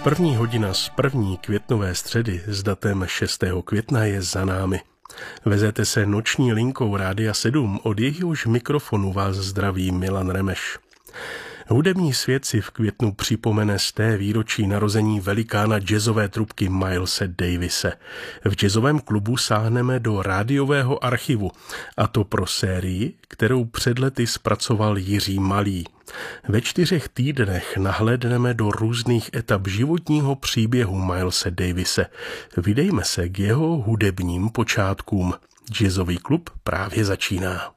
První hodina z první květnové středy s datem 6. května je za námi. Vezete se noční linkou Rádia 7, od jejíhož mikrofonu vás zdraví Milan Remeš. Hudební svět si v květnu připomene z té výročí narození velikána jazzové trubky Milese Davise. V jazzovém klubu sáhneme do rádiového archivu, a to pro sérii, kterou před lety zpracoval Jiří Malý. Ve 4 týdnech nahlédneme do různých etap životního příběhu Milese Davise. Vydejme se k jeho hudebním počátkům. Jazzový klub právě začíná.